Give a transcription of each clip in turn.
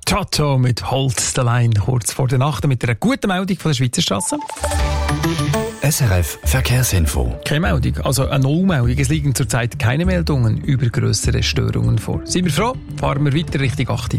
Toto mit Holz der Line, kurz vor der Nacht mit einer guten Meldung von der Schweizer Straße. SRF Verkehrsinfo. Keine Meldung, also eine Nullmeldung. Es liegen zurzeit keine Meldungen über grössere Störungen vor. Sind wir froh? Fahren wir weiter Richtung 8.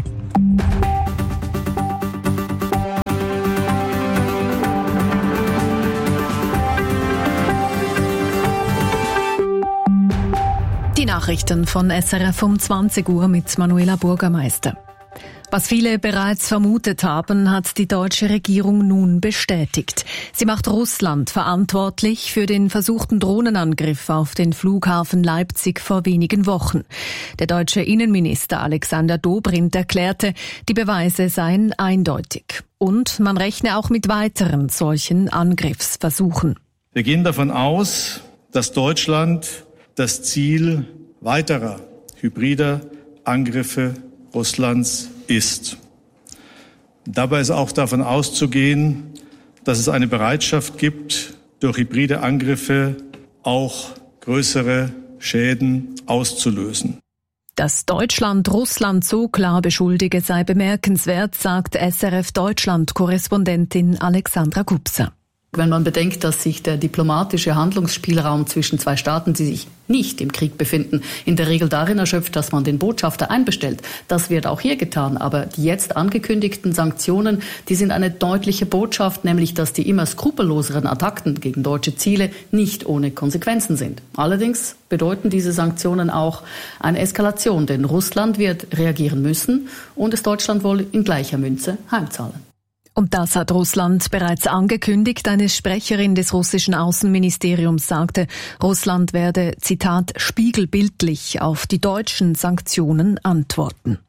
Die Nachrichten von SRF um 20 Uhr mit Manuela Bürgermeister. Was viele bereits vermutet haben, hat die deutsche Regierung nun bestätigt. Sie macht Russland verantwortlich für den versuchten Drohnenangriff auf den Flughafen Leipzig vor wenigen Wochen. Der deutsche Innenminister Alexander Dobrindt erklärte, die Beweise seien eindeutig. Und man rechne auch mit weiteren solchen Angriffsversuchen. Wir gehen davon aus, dass Deutschland das Ziel weiterer hybrider Angriffe Russlands ist. Dabei ist auch davon auszugehen, dass es eine Bereitschaft gibt, durch hybride Angriffe auch größere Schäden auszulösen. Dass Deutschland Russland so klar beschuldige, sei bemerkenswert, sagt SRF-Deutschland-Korrespondentin Alexandra Gubser. Wenn man bedenkt, dass sich der diplomatische Handlungsspielraum zwischen zwei Staaten, die sich nicht im Krieg befinden, in der Regel darin erschöpft, dass man den Botschafter einbestellt. Das wird auch hier getan. Aber die jetzt angekündigten Sanktionen, die sind eine deutliche Botschaft, nämlich dass die immer skrupelloseren Attacken gegen deutsche Ziele nicht ohne Konsequenzen sind. Allerdings bedeuten diese Sanktionen auch eine Eskalation, denn Russland wird reagieren müssen und es Deutschland wohl in gleicher Münze heimzahlen. Und das hat Russland bereits angekündigt. Eine Sprecherin des russischen Außenministeriums sagte, Russland werde, Zitat, spiegelbildlich auf die deutschen Sanktionen antworten.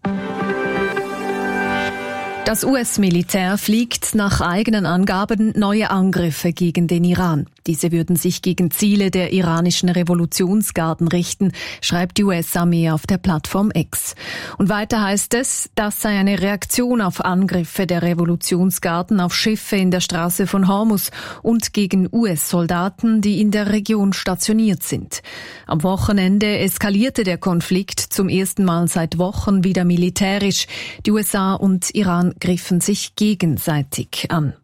Das US-Militär fliegt nach eigenen Angaben neue Angriffe gegen den Iran. Diese würden sich gegen Ziele der iranischen Revolutionsgarden richten, schreibt die US-Armee auf der Plattform X. Und weiter heißt es, das sei eine Reaktion auf Angriffe der Revolutionsgarden auf Schiffe in der Straße von Hormuz und gegen US-Soldaten, die in der Region stationiert sind. Am Wochenende eskalierte der Konflikt zum ersten Mal seit Wochen wieder militärisch. Die USA und Iran griffen sich gegenseitig an.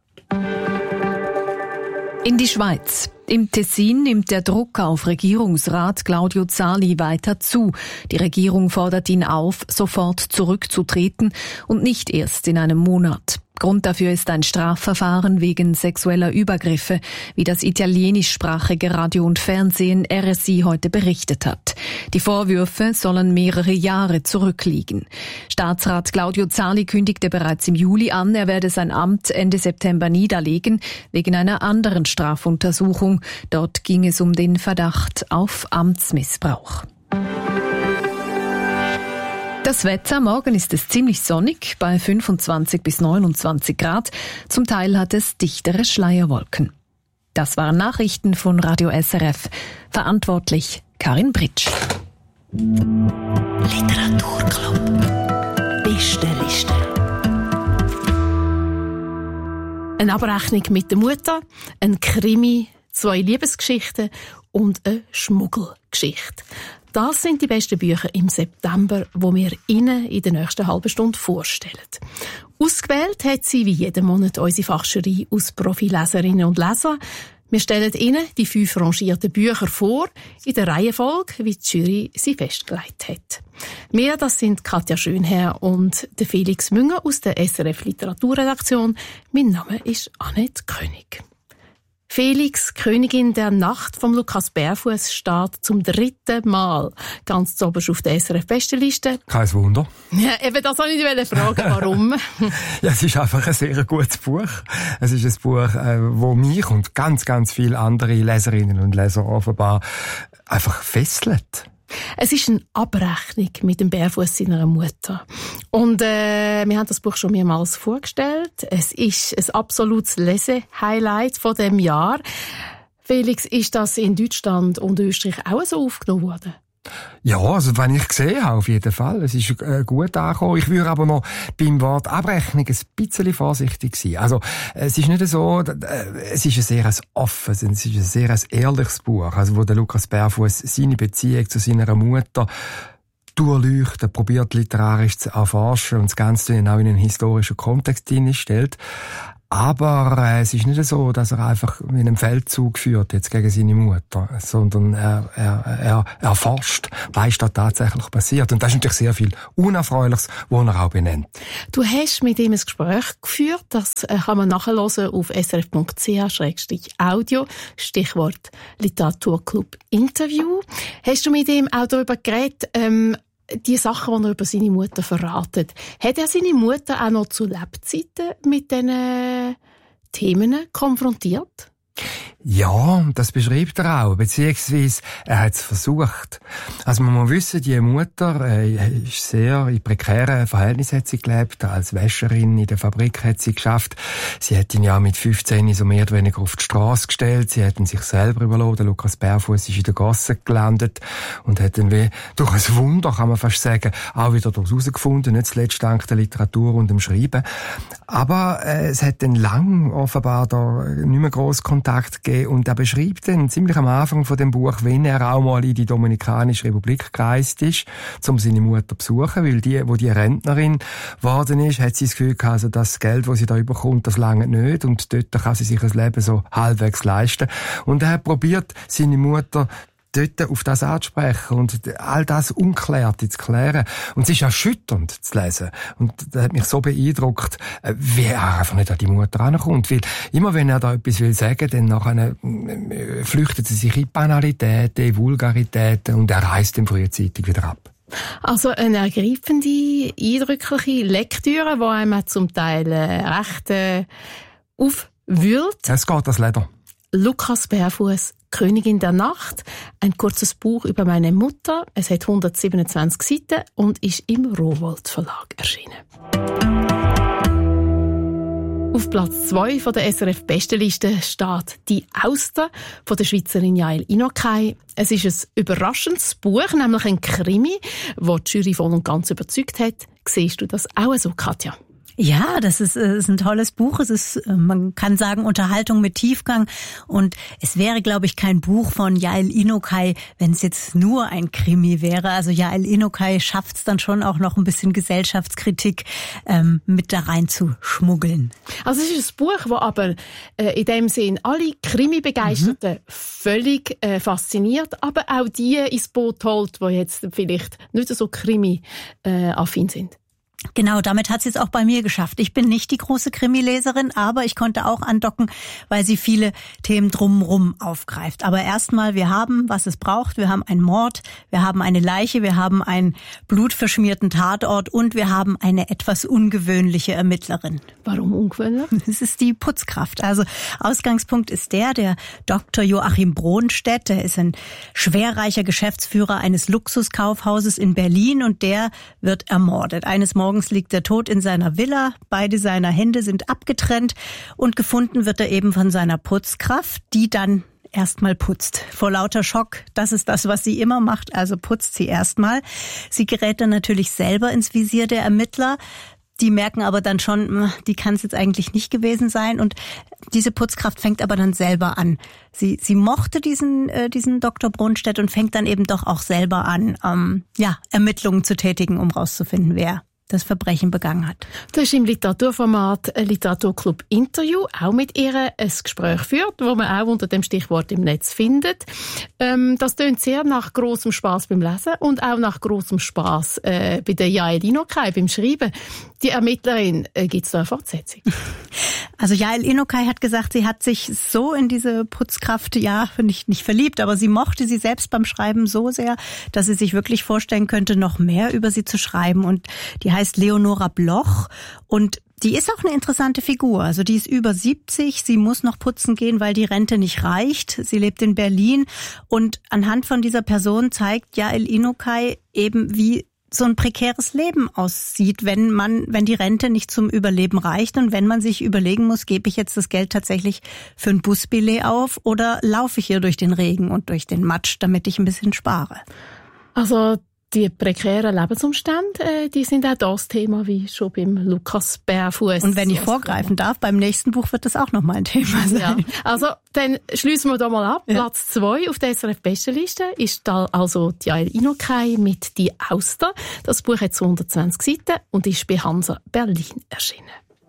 In die Schweiz. Im Tessin nimmt der Druck auf Regierungsrat Claudio Zali weiter zu. Die Regierung fordert ihn auf, sofort zurückzutreten und nicht erst in einem Monat. Grund dafür ist ein Strafverfahren wegen sexueller Übergriffe, wie das italienischsprachige Radio und Fernsehen RSI heute berichtet hat. Die Vorwürfe sollen mehrere Jahre zurückliegen. Staatsrat Claudio Zali kündigte bereits im Juli an, er werde sein Amt Ende September niederlegen, wegen einer anderen Strafuntersuchung. Dort ging es um den Verdacht auf Amtsmissbrauch. Das Wetter, morgen ist es ziemlich sonnig, bei 25 bis 29 Grad. Zum Teil hat es dichtere Schleierwolken. Das waren Nachrichten von Radio SRF. Verantwortlich Karin Britsch. Literaturclub. Beste Liste. Eine Abrechnung mit der Mutter, ein Krimi, 2 Liebesgeschichten und eine Schmuggelgeschichte. Das sind die besten Bücher im September, die wir Ihnen in der nächsten halben Stunde vorstellen. Ausgewählt hat sie wie jeden Monat unsere Fachjury aus Profileserinnen und Lesern. Wir stellen Ihnen die 5 rangierten Bücher vor, in der Reihenfolge, wie die Jury sie festgelegt hat. Wir, das sind Katja Schönherr und der Felix Münger aus der SRF Literaturredaktion. Mein Name ist Annette König. Felix, Königin der Nacht vom Lukas Bärfuss, steht zum 3. Mal ganz oberst auf der SRF-Bestenliste. Kein Wunder. Ja, eben das wollte ich fragen, warum? Ja, es ist einfach ein sehr gutes Buch. Es ist ein Buch, wo mich und ganz, ganz viele andere Leserinnen und Leser offenbar einfach fesselt. Es ist eine Abrechnung mit dem Bärfuss seiner Mutter. Und wir haben das Buch schon mehrmals vorgestellt. Es ist ein absolutes Lesehighlight von dem Jahr. Felix, ist das in Deutschland und Österreich auch so aufgenommen worden? Ja, also wenn ich gesehen habe, auf jeden Fall. Es ist gut angekommen. Ich würde aber noch beim Wort Abrechnung ein bisschen vorsichtig sein. Also, es ist nicht so, es ist ein sehr offenes, es ist ein sehr ehrliches Buch, also wo der Lukas Bärfuss seine Beziehung zu seiner Mutter durchleuchtet, probiert literarisch zu erforschen und das Ganze dann auch in einen historischen Kontext hineinstellt. Aber es ist nicht so, dass er einfach in einem Feldzug führt jetzt gegen seine Mutter, sondern er erforscht, was ist da tatsächlich passiert. Und das ist natürlich sehr viel Unerfreuliches, was er auch benennt. Du hast mit ihm ein Gespräch geführt, das kann man nachhören auf srf.ch/audio, Stichwort Literaturclub Interview. Hast du mit ihm auch darüber geredet, die Sachen, die er über seine Mutter verratet? Hat er seine Mutter auch noch zu Lebzeiten mit diesen Themen konfrontiert? Ja, das beschreibt er auch, beziehungsweise er hat es versucht. Also man muss wissen, die Mutter ist sehr in prekären Verhältnissen hat sie gelebt, als Wäscherin in der Fabrik hat sie geschafft. Sie hat ihn ja mit 15 so mehr oder weniger auf die Straße gestellt, sie hat ihn sich selber überlassen. Der Lukas Bärfuss ist in der Gasse gelandet und hat dann wie durch ein Wunder, kann man fast sagen, auch wieder daraus herausgefunden, nicht zuletzt dank der Literatur und dem Schreiben. Aber es hat dann lang offenbar da nicht mehr gross Kontakt gegeben. Und er beschreibt dann ziemlich am Anfang von dem Buch, wenn er auch mal in die Dominikanische Republik gereist ist, um seine Mutter zu besuchen, weil wo die Rentnerin geworden ist, hat sie das Gefühl gehabt, also das Geld, das sie da überkommt, das lange nicht und dort kann sie sich das Leben so halbwegs leisten. Und er hat probiert, seine Mutter dort auf das anzusprechen und all das Unklärte zu klären. Und es ist erschütternd zu lesen. Und das hat mich so beeindruckt, wie er einfach nicht an die Mutter rankommt. Weil immer wenn er da etwas will sagen, dann nachher flüchtet sie sich in Banalitäten, in Vulgaritäten und er reist dann frühzeitig wieder ab. Also eine ergreifende, eindrückliche Lektüre, die einem zum Teil recht aufwühlt. Es geht das Leder. Lukas Bärfuss, Königin der Nacht, ein kurzes Buch über meine Mutter. Es hat 127 Seiten und ist im Rowohlt Verlag erschienen. Auf Platz 2 von der SRF-Bestenliste steht «Die Auster» von der Schweizerin Yael Inokai. Es ist ein überraschendes Buch, nämlich ein Krimi, das die Jury voll und ganz überzeugt hat. Siehst du das auch so, Katja? Ja, das ist ein tolles Buch. Es ist, man kann sagen, Unterhaltung mit Tiefgang. Und es wäre, glaube ich, kein Buch von Yael Inokai, wenn es jetzt nur ein Krimi wäre. Also Yael Inokai schafft es dann schon auch noch ein bisschen Gesellschaftskritik mit da rein zu schmuggeln. Also es ist ein Buch, das aber in dem Sinn alle Krimi-Begeisterten völlig fasziniert, aber auch die ins Boot holt, die jetzt vielleicht nicht so Krimi-affin sind. Genau, damit hat sie es auch bei mir geschafft. Ich bin nicht die große Krimileserin, aber ich konnte auch andocken, weil sie viele Themen drumherum aufgreift. Aber erstmal, wir haben, was es braucht. Wir haben einen Mord, wir haben eine Leiche, wir haben einen blutverschmierten Tatort und wir haben eine etwas ungewöhnliche Ermittlerin. Warum ungewöhnlich? Es ist die Putzkraft. Also Ausgangspunkt ist der Dr. Joachim Bronstedt, der ist ein schwerreicher Geschäftsführer eines Luxuskaufhauses in Berlin und der wird ermordet. Eines Morgens liegt er tot in seiner Villa, beide seiner Hände sind abgetrennt und gefunden wird er eben von seiner Putzkraft, die dann erstmal putzt. Vor lauter Schock, das ist das, was sie immer macht, also putzt sie erstmal. Sie gerät dann natürlich selber ins Visier der Ermittler. Die merken aber dann schon, die kann es jetzt eigentlich nicht gewesen sein. Und diese Putzkraft fängt aber dann selber an. Sie mochte diesen Dr. Bronstedt und fängt dann eben doch auch selber an, Ermittlungen zu tätigen, um rauszufinden, wer das Verbrechen begangen hat. Das ist im Literaturformat Literaturclub Interview auch mit ihr ein Gespräch führt, wo man auch unter dem Stichwort im Netz findet. Das tönt sehr nach grossem Spass beim Lesen und auch nach grossem Spass bei der Yael Inokai beim Schreiben. Die Ermittlerin, gibt es da eine Fortsetzung? Also Yael Inokai hat gesagt, sie hat sich so in diese Putzkraft, nicht verliebt, aber sie mochte sie selbst beim Schreiben so sehr, dass sie sich wirklich vorstellen könnte, noch mehr über sie zu schreiben. Und die heißt Leonora Bloch und die ist auch eine interessante Figur. Also die ist über 70, sie muss noch putzen gehen, weil die Rente nicht reicht. Sie lebt in Berlin und anhand von dieser Person zeigt Yael Inokai eben, wie so ein prekäres Leben aussieht, wenn die Rente nicht zum Überleben reicht und wenn man sich überlegen muss, gebe ich jetzt das Geld tatsächlich für ein Busbillet auf oder laufe ich hier durch den Regen und durch den Matsch, damit ich ein bisschen spare. Also Die prekären Lebensumstände, die sind auch das Thema, wie schon beim Lukas Bärfuss. Und wenn ich vorgreifen darf, beim nächsten Buch wird das auch nochmal ein Thema sein. Ja. Also, dann schliessen wir da mal ab. Ja. Platz 2 auf der SRF-Bestenliste ist da also die Jael Inokai mit «Die Auster». Das Buch hat 220 Seiten und ist bei Hansa Berlin erschienen.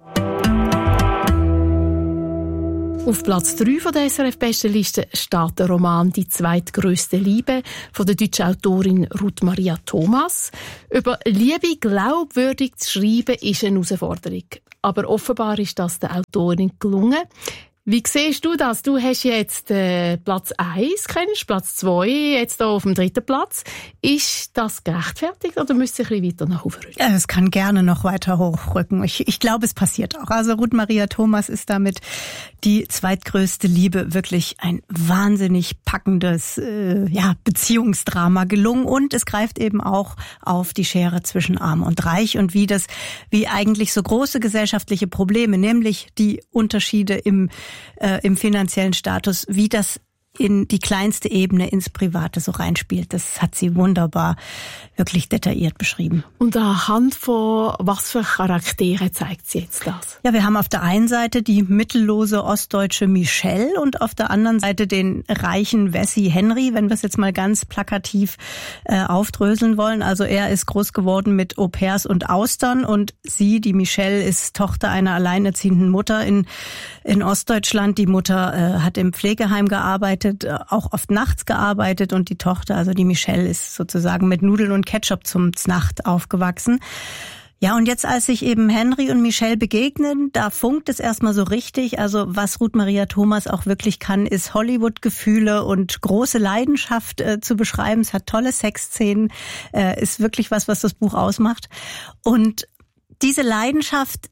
Auf Platz 3 von der SRF-Bestenliste steht der Roman «Die zweitgrößte Liebe» von der deutschen Autorin Ruth Maria Thomas. Über Liebe glaubwürdig zu schreiben, ist eine Herausforderung. Aber offenbar ist das der Autorin gelungen. Wie siehst du das? Du hast jetzt Platz 1, Platz 2, jetzt hier auf dem 3. Platz. Ist das gerechtfertigt oder müsste ich ein bisschen weiter nach oben rücken? Ja, es kann gerne noch weiter hochrücken. Ich glaube, es passiert auch. Also Ruth Maria Thomas ist damit die zweitgrößte Liebe wirklich ein wahnsinnig packendes Beziehungsdrama gelungen. Und es greift eben auch auf die Schere zwischen Arm und Reich und wie eigentlich so große gesellschaftliche Probleme, nämlich die Unterschiede im finanziellen Status, wie das in die kleinste Ebene ins Private so reinspielt. Das hat sie wunderbar, wirklich detailliert beschrieben. Und anhand von was für Charaktere zeigt sie jetzt das? Ja, wir haben auf der einen Seite die mittellose ostdeutsche Michelle und auf der anderen Seite den reichen Wessi Henry, wenn wir es jetzt mal ganz plakativ aufdröseln wollen. Also er ist groß geworden mit Au-pairs und Austern und sie, die Michelle, ist Tochter einer alleinerziehenden Mutter in Ostdeutschland. Die Mutter hat im Pflegeheim gearbeitet, auch oft nachts gearbeitet und die Tochter, also die Michelle, ist sozusagen mit Nudeln und Ketchup zum Znacht aufgewachsen. Ja, und jetzt, als sich eben Henry und Michelle begegnen, da funkt es erstmal so richtig. Also was Ruth Maria Thomas auch wirklich kann, ist Hollywood-Gefühle und große Leidenschaft zu beschreiben. Es hat tolle Sexszenen, ist wirklich was das Buch ausmacht. Und diese Leidenschaft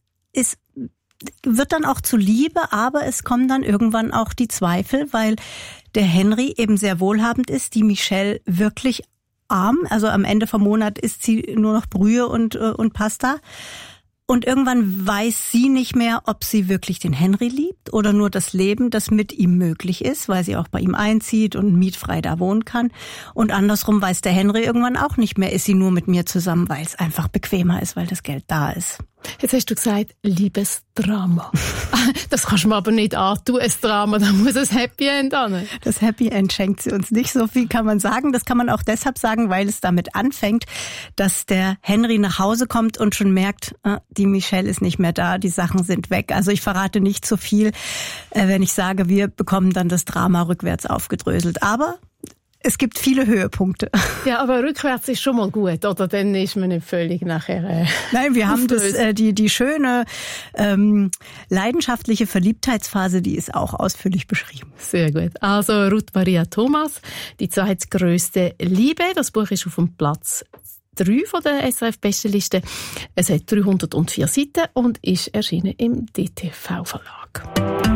wird dann auch zu Liebe, aber es kommen dann irgendwann auch die Zweifel, weil der Henry eben sehr wohlhabend ist, die Michelle wirklich arm, also am Ende vom Monat isst sie nur noch Brühe und Pasta. Und irgendwann weiß sie nicht mehr, ob sie wirklich den Henry liebt oder nur das Leben, das mit ihm möglich ist, weil sie auch bei ihm einzieht und mietfrei da wohnen kann. Und andersrum weiß der Henry irgendwann auch nicht mehr, ist sie nur mit mir zusammen, weil es einfach bequemer ist, weil das Geld da ist. Jetzt hast du gesagt, Liebesdrama. Das kannst du mir aber nicht antun, ein Drama, da muss ein Happy End an. Das Happy End schenkt sie uns nicht, so viel kann man sagen. Das kann man auch deshalb sagen, weil es damit anfängt, dass der Henry nach Hause kommt und schon merkt, die Michelle ist nicht mehr da, die Sachen sind weg. Also ich verrate nicht so viel, wenn ich sage, wir bekommen dann das Drama rückwärts aufgedröselt. Aber es gibt viele Höhepunkte. Ja, aber rückwärts ist schon mal gut, oder? Dann ist man nicht völlig nachher Nein, wir haben die schöne, leidenschaftliche Verliebtheitsphase, die ist auch ausführlich beschrieben. Sehr gut. Also Ruth Maria Thomas, die zweitgrößte Liebe. Das Buch ist auf dem Platz 3 von der SRF-Bestenliste. Es hat 304 Seiten und ist erschienen im DTV-Verlag.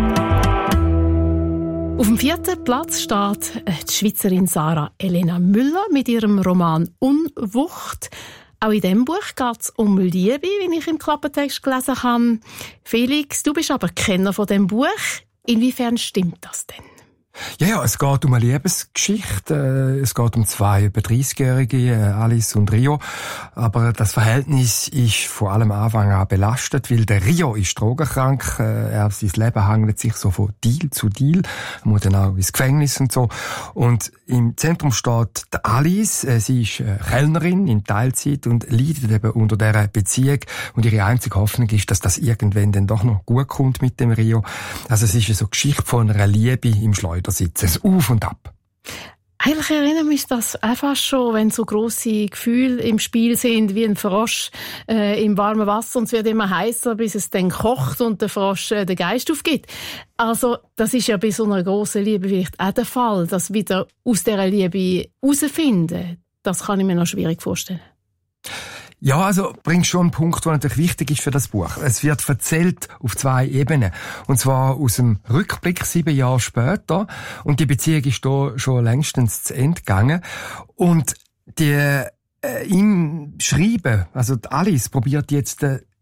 Auf dem 4. Platz steht die Schweizerin Sarah Elena Müller mit ihrem Roman «Unwucht». Auch in diesem Buch geht es um Liebe, wie ich im Klappentext gelesen habe. Felix, du bist aber Kenner von diesem Buch. Inwiefern stimmt das denn? Ja, es geht um eine Liebesgeschichte. Es geht um zwei über 30-Jährige, Alice und Rio. Aber das Verhältnis ist von allem Anfang an belastet, weil der Rio ist drogenkrank. Sein Leben hangelt sich so von Deal zu Deal. Er muss dann auch ins Gefängnis und so. Und im Zentrum steht die Alice. Sie ist Kellnerin in Teilzeit und leidet eben unter dieser Beziehung. Und ihre einzige Hoffnung ist, dass das irgendwann dann doch noch gut kommt mit dem Rio. Also es ist so eine Geschichte von einer Liebe im Schleudersitz. Es auf und ab. Eigentlich erinnert mich das einfach schon, wenn so grosse Gefühle im Spiel sind, wie ein Frosch im warmen Wasser und es wird immer heißer, bis es dann kocht und der Frosch den Geist aufgibt. Also das ist ja bei so einer grossen Liebe vielleicht auch der Fall, dass wieder aus dieser Liebe herausfinden. Das kann ich mir noch schwierig vorstellen. Ja, also bringt schon einen Punkt, der natürlich wichtig ist für das Buch. Es wird erzählt auf zwei Ebenen. Und zwar aus dem Rückblick 7 Jahre später. Und die Beziehung ist da schon längstens zu Ende gegangen. Und im Schreiben, also die Alice probiert jetzt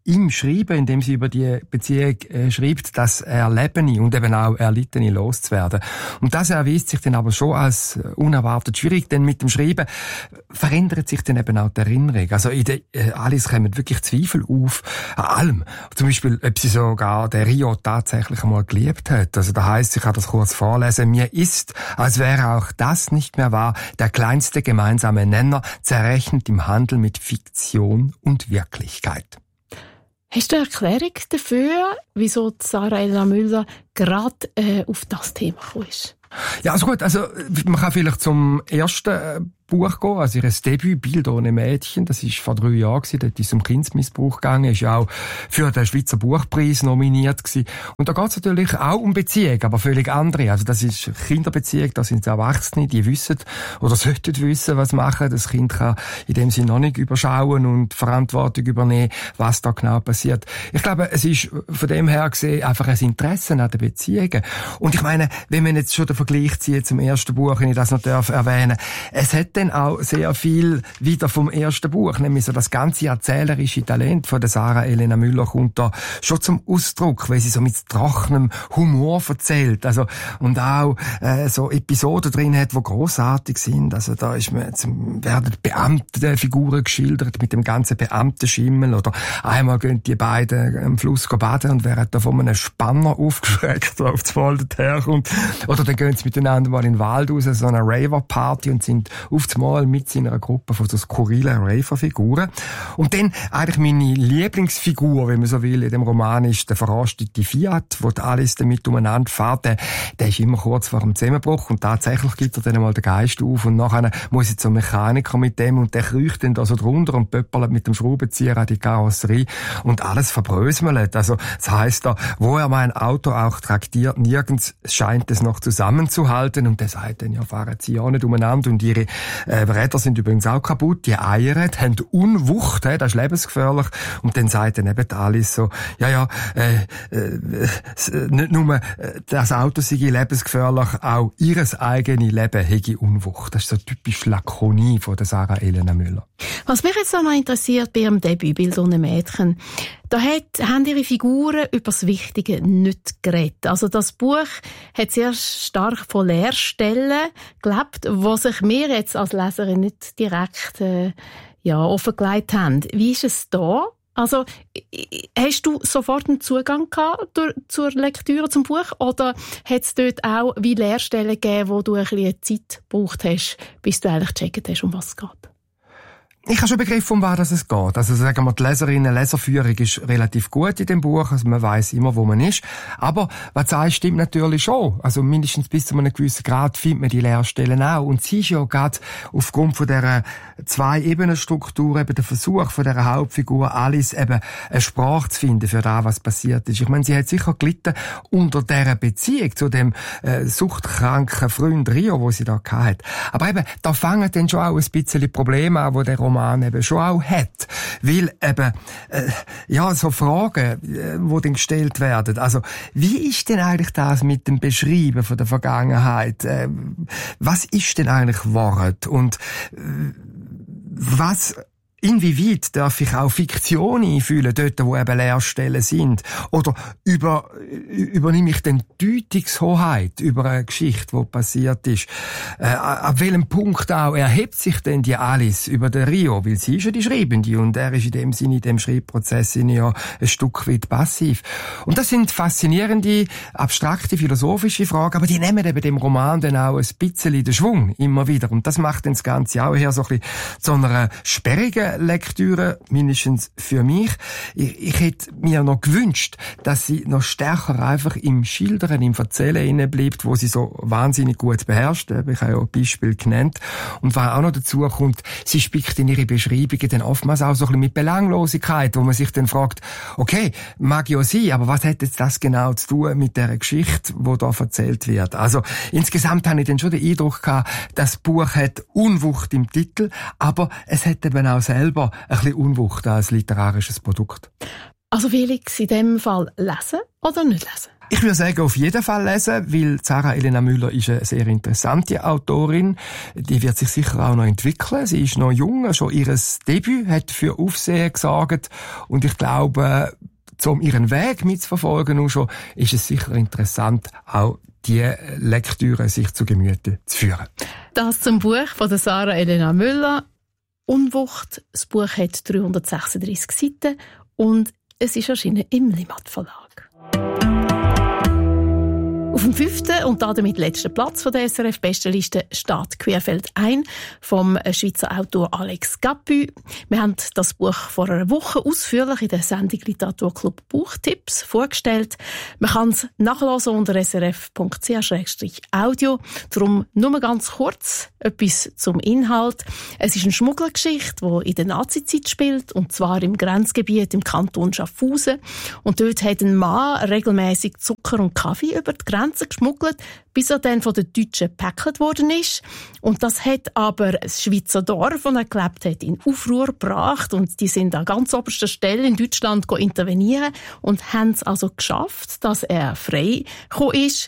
im Schreiben, indem sie über die Beziehung schreibt, das Erlebene und eben auch Erlittene loszuwerden. Und das erweist sich dann aber schon als unerwartet schwierig, denn mit dem Schreiben verändert sich dann eben auch die Erinnerung. Also in der Alice kommen wirklich Zweifel auf an allem. Zum Beispiel, ob sie sogar den Rio tatsächlich einmal geliebt hat. Also da heisst, ich kann das kurz vorlesen, mir ist, als wäre auch das nicht mehr wahr, der kleinste gemeinsame Nenner, zerrechnet im Handel mit Fiktion und Wirklichkeit. Hast du eine Erklärung dafür, wieso Sarah Elena Müller gerade auf das Thema gekommen ist? Ja, also gut, also man kann vielleicht zum ersten Buch gehen, also ihr Debüt «Bild ohne Mädchen», das ist vor 3 Jahren gewesen, dort ist es um Kindesmissbrauch gegangen, ist ja auch für den Schweizer Buchpreis nominiert gewesen. Und da geht es natürlich auch um Beziehung, aber völlig andere. Also das ist Kinderbeziehung, da sind Erwachsene, die wissen oder sollten wissen, was machen. Das Kind kann in dem Sinne noch nicht überschauen und Verantwortung übernehmen, was da genau passiert. Ich glaube, es ist von dem her gesehen einfach ein Interesse an den Beziehungen. Und ich meine, wenn man jetzt schon den Vergleich zieht zum ersten Buch, wenn ich das noch erwähnen darf, es hat dann auch sehr viel wieder vom ersten Buch, nämlich so das ganze erzählerische Talent von der Sarah Elena Müller kommt da schon zum Ausdruck, weil sie so mit trockenem Humor erzählt, also und auch so Episoden drin hat, die grossartig sind. Also da werden Beamtenfiguren geschildert mit dem ganzen Beamtenschimmel, oder einmal gehen die beiden am Fluss baden und werden da von einem Spanner aufgeschreckt, der auf das Waldet herkommt, oder dann gehen sie miteinander mal in den Wald raus, so eine Raver-Party, und sind auf Mal mit seiner Gruppe von so skurrilen Raver-Figuren. Und dann eigentlich meine Lieblingsfigur, wenn man so will, in dem Roman ist der verrostete Fiat, wo die Alice damit umeinander fährt. Der ist immer kurz vor dem Zusammenbruch und tatsächlich gibt er dann einmal den Geist auf und nachher muss ich zum Mechaniker mit dem und der kriecht dann da so drunter und pöppelt mit dem Schraubenzieher an die Karosserie und alles verbröselt. Also das heisst da, wo er mein Auto auch traktiert, nirgends scheint es noch zusammenzuhalten, und der sagt dann, ja, fahren sie ja nicht umeinander, und ihre Räder sind übrigens auch kaputt, die Eier haben Unwucht, das ist lebensgefährlich. Und dann sagt dann eben Alice so, nicht nur das Auto sei lebensgefährlich, auch ihres eigene Leben hätte Unwucht. Das ist so typisch Lakonie von der Sarah Elena Müller. Was mich jetzt noch interessiert bei ihrem Debüt «Bild ohne Mädchen», da haben ihre Figuren über das Wichtige nicht geredet. Also das Buch hat sehr stark von Leerstellen gelebt, die sich mir jetzt als Leserin nicht direkt offengelegt haben. Wie ist es da? Also, hast du sofort einen Zugang gehabt zur Lektüre zum Buch, oder hat es dort auch wie Leerstellen gegeben, wo du ein bisschen Zeit gebraucht hast, bis du eigentlich gecheckt hast, um was es geht? Ich habe schon begriffen, um was es geht. Also sagen wir, die Leserinnen-Leserführung ist relativ gut in dem Buch, also man weiss immer, wo man ist. Aber was du sagst, stimmt natürlich schon. Also mindestens bis zu einem gewissen Grad findet man die Leerstellen auch. Und sie ist ja gerade aufgrund von dieser 2-Ebenen-Struktur eben der Versuch von dieser Hauptfigur Alice eben eine Sprache zu finden für das, was passiert ist. Ich meine, sie hat sicher gelitten unter dieser Beziehung zu dem suchtkranken Freund Rio, wo sie da hatte. Aber eben, da fangen dann schon auch ein bisschen Probleme an, wo der Roman eben schon auch hat. Weil eben, so Fragen, die dann gestellt werden. Also, wie ist denn eigentlich das mit dem Beschreiben von der Vergangenheit? Was ist denn eigentlich Wort? Und inwieweit darf ich auch Fiktion einfühlen, dort, wo eben Leerstellen sind? Oder übernehme ich den Deutungshoheit über eine Geschichte, die passiert ist? Ab welchem Punkt auch erhebt sich denn die Alice über den Rio? Weil sie ist ja die Schreibende und er ist in dem Sinne, in dem Schreibprozess ja ein Stück weit passiv. Und das sind faszinierende, abstrakte, philosophische Fragen, aber die nehmen eben dem Roman dann auch ein bisschen den Schwung immer wieder. Und das macht dann das Ganze auch eher so ein bisschen zu einer sperrigen Lektüre, mindestens für mich. Ich hätte mir noch gewünscht, dass sie noch stärker einfach im Schildern, im Erzählen inne bleibt, wo sie so wahnsinnig gut beherrscht. Ich habe ja ein Beispiel genannt. Und was auch noch dazu kommt, sie spickt in ihre Beschreibungen dann oftmals auch so ein bisschen mit Belanglosigkeit, wo man sich dann fragt, okay, mag ja sein, aber was hat jetzt das genau zu tun mit der Geschichte, die da erzählt wird? Also insgesamt habe ich dann schon den Eindruck gehabt, das Buch hat Unwucht im Titel, aber es hat eben auch selber ein bisschen Unwucht als literarisches Produkt. Also Felix, in diesem Fall lesen oder nicht lesen? Ich würde sagen, auf jeden Fall lesen, weil Sarah Elena Müller ist eine sehr interessante Autorin. Die wird sich sicher auch noch entwickeln. Sie ist noch jung, schon ihr Debüt hat für Aufsehen gesorgt. Und ich glaube, um ihren Weg mitzuverfolgen, auch schon, ist es sicher interessant, auch die Lektüre sich zu Gemüte zu führen. Das zum Buch von der Sarah Elena Müller. Unwucht. Das Buch hat 336 Seiten und es ist erschienen im Limmat Verlag. Auf dem 5. und damit letzten Platz von der SRF-Bestenliste steht «Querfeldein» vom Schweizer Autor Alex Capu. Wir haben das Buch vor einer Woche ausführlich in der Sendung Literaturclub Buchtipps vorgestellt. Man kann es nachlesen unter srf.ch/audio. Darum nur ganz kurz etwas zum Inhalt. Es ist eine Schmugglergeschichte, die in der Nazizeit spielt, und zwar im Grenzgebiet im Kanton Schaffhausen. Und dort hat ein Mann regelmäßig Zucker und Kaffee über die Grenze geschmuggelt, bis er dann von den Deutschen gepäckelt worden ist. Und das hat aber das Schweizer Dorf, wo er gelebt hat, in Aufruhr gebracht. Und die sind an ganz oberster Stelle in Deutschland intervenieren und haben es also geschafft, dass er frei gekommen ist.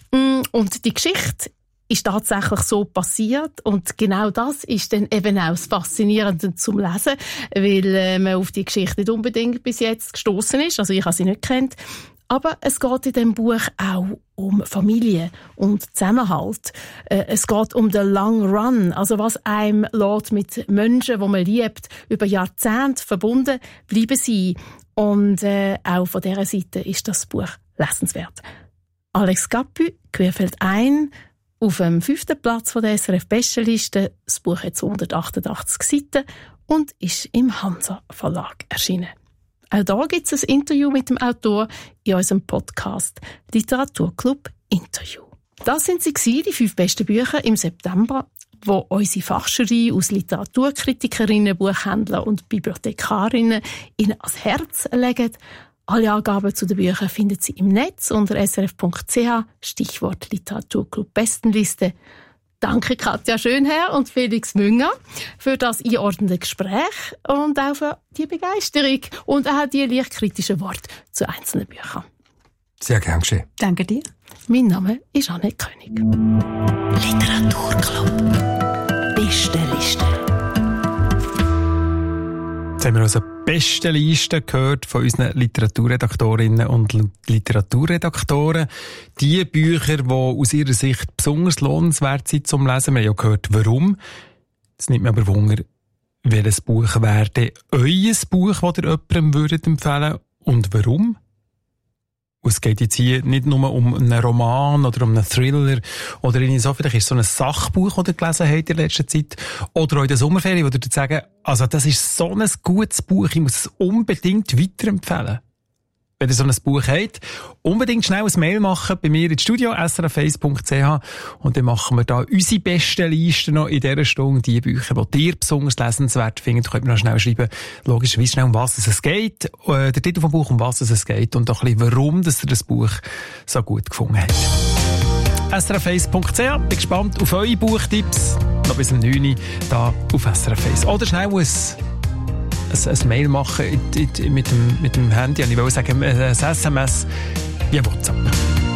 Und die Geschichte ist tatsächlich so passiert. Und genau das ist dann eben auch das Faszinierende zum Lesen, weil man auf die Geschichte nicht unbedingt bis jetzt gestoßen ist. Also ich habe sie nicht gekannt. Aber es geht in diesem Buch auch um Familie und Zusammenhalt. Es geht um den Long Run, also was einem lässt mit Menschen, die man liebt, über Jahrzehnte verbunden bleiben sie. Und auch von dieser Seite ist das Buch lesenswert. Alex Capu, «Querfeldein», auf dem 5. Platz von der SRF-Bestenliste. Das Buch hat 288 Seiten und ist im Hansa Verlag erschienen. Auch da gibt es ein Interview mit dem Autor in unserem Podcast Literaturclub Interview. Das sind sie, die 5 besten Bücher im September, wo unsere Fachjury aus Literaturkritikerinnen, Buchhändlern und Bibliothekarinnen Ihnen ans Herz legen. Alle Angaben zu den Büchern finden Sie im Netz unter srf.ch, Stichwort Literaturclub Bestenliste. Danke Katja Schönherr und Felix Münger für das einordnende Gespräch und auch für die Begeisterung und auch die leicht kritischen Worte zu einzelnen Büchern. Sehr gern geschehen. Danke dir. Mein Name ist Annette König. Literaturclub. Bestenliste. Jetzt haben wir also die beste Liste gehört von unseren Literaturredaktorinnen und Literaturredaktoren. Die Bücher, die aus ihrer Sicht besonders lohnenswert sind zum Lesen. Wir haben ja gehört, warum. Es nimmt mir aber Wunder, welches Buch wäre denn euer Buch, das ihr jemandem empfehlen würdet und warum? Und es geht jetzt hier nicht nur um einen Roman oder um einen Thriller oder irgendwie so, vielleicht ist es so ein Sachbuch, das ihr gelesen habt in letzter Zeit. Oder auch in der Sommerferien, wo ihr sagen, also das ist so ein gutes Buch, ich muss es unbedingt weiterempfehlen. Wenn ihr so ein Buch habt, unbedingt schnell ein Mail machen bei mir ins Studio, srf1.ch, und dann machen wir da unsere besten Listen noch in dieser Stunde, die Bücher, die ihr besonders lesenswert findet, könnt ihr noch schnell schreiben, logischerweise schnell, um was es geht, der Titel vom Buch, um was es geht, und auch ein bisschen, warum dass ihr das Buch so gut gefunden habt. srf1.ch, bin gespannt auf eure Buchtipps, noch bis um 9 Uhr da auf SRF1. Oder schnell ein Mail machen mit dem Handy. Ich will sagen, ein SMS via WhatsApp.